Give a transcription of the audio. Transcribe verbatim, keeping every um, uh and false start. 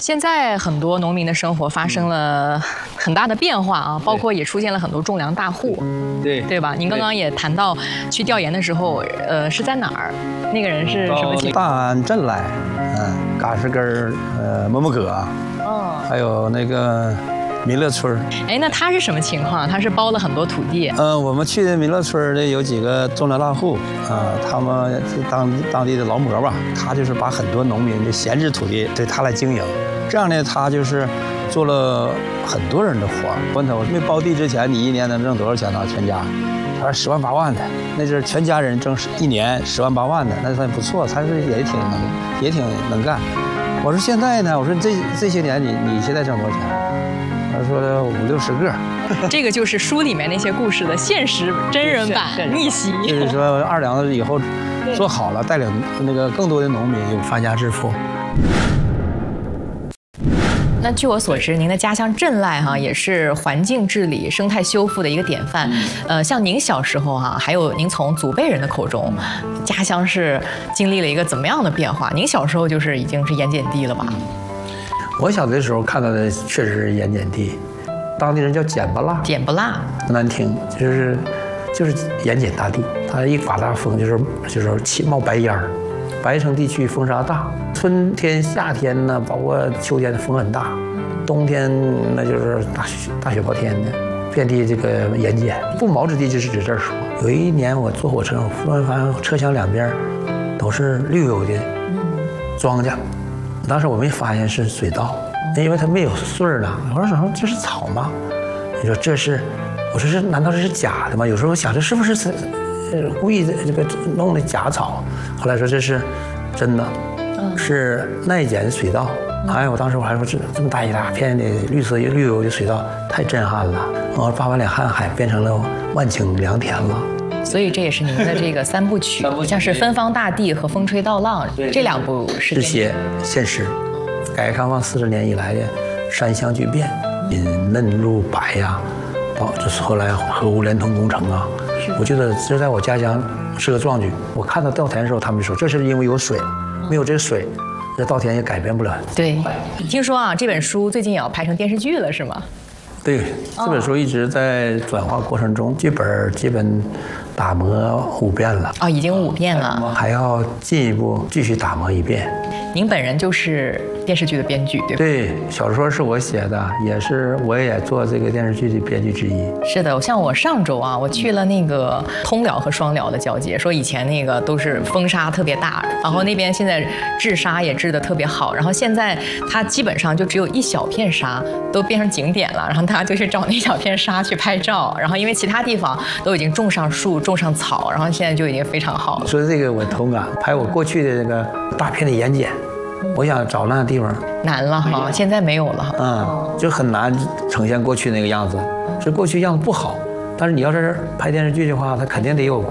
现在很多农民的生活发生了很大的变化啊，包括也出现了很多种粮大户， 对对吧？您刚刚也谈到去调研的时候，呃，是在哪儿？那个人是什么情况？ 大安镇来，嗯，嘎实根儿，呃，摸摸葛， 哦， 还有那个民乐村。 哎，那他是什么情况？他是包了很多土地。 嗯，我们去的民乐村的有几个种粮大户啊，他们当当地的劳模吧，他就是把很多农民的闲置土地对他来经营，这样呢，他就是做了很多人的活儿。问他我没包地之前，你一年能挣多少钱呢？全家？他说十万八万的，那是全家人挣一年十万八万的，那算不错，他是也挺能，也挺能干。我说现在呢，我说这这些年你你现在挣多少钱？他说五六十个。 这个就是书里面那些故事的现实真人版逆袭。 就是说二两以后做好了，带领那个更多的农民有发家致富。 那据我所知，您的家乡镇赖哈也是环境治理、生态修复的一个典范。呃，像您小时候哈，还有您从祖辈人的口中，家乡是经历了一个怎么样的变化？您小时候就是已经是盐碱地了吧？ 我小的时候看到的确实是盐碱地，当地人叫碱不辣， 碱不辣， 难听就是就是盐碱大地。它一刮大风就是就是起冒白烟儿，白城地区风沙大，春天、夏天呢，包括秋天的风很大，冬天那就是大雪大雪暴天的，遍地这个盐碱。不毛之地就是指这儿说。有一年我坐火车，我忽然发现车厢两边都是绿油的庄稼。当时我没发现是水稻，因为它没有穗儿呢。我说什么这是草吗？你说这是，我说这难道这是假的吗？有时候我想这是不是呃故意这个弄的假草？后来说这是真的，是耐碱水稻。哎，我当时我还说这这么大一大片的绿色绿油的水稻，太震撼了。我说八万里瀚海变成了万顷良田了。 所以这也是您的这个三部曲，像是《芬芳大地》和《风吹稻浪》这两部是这些现实。改革开放四十年以来的山乡巨变，引嫩入白呀、啊，包就是后来核污连通工程啊。我觉得这在我家乡是个壮举。我看到稻田的时候，他们说这是因为有水，没有这个水，这稻田也改变不了。 对，听说啊，这本书最近也要拍成电视剧了，是吗？ 对，这本书一直在转化过程中，剧本基本打磨五遍了。 哦，已经五遍了， 还要进一步继续打磨一遍。 您本人就是电视剧的编剧，对吧？ 对，小说是我写的，也是我也做这个电视剧的编剧之一。 是的，像我上周啊，我去了那个通辽和双辽的交界，说以前那个都是风沙特别大，然后那边现在治沙也治得特别好，然后现在它基本上就只有一小片沙都变成景点了，然后大家就去找那小片沙去拍照，然后因为其他地方都已经种上树、种上草，然后现在就已经非常好了。 说这个我同感，拍我过去的那个大片的盐碱。我想找那个地方难了哈，现在没有了， 嗯，就很难呈现过去那个样子，是过去样子不好，但是你要是拍电视剧的话，它肯定得有